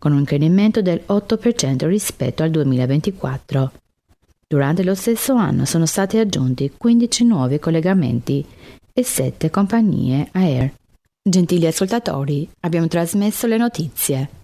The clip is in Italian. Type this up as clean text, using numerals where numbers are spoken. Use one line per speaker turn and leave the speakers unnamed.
con un incremento del 8% rispetto al 2024. Durante lo stesso anno sono stati aggiunti 15 nuovi collegamenti e 7 compagnie aeree. Gentili ascoltatori, abbiamo trasmesso le notizie.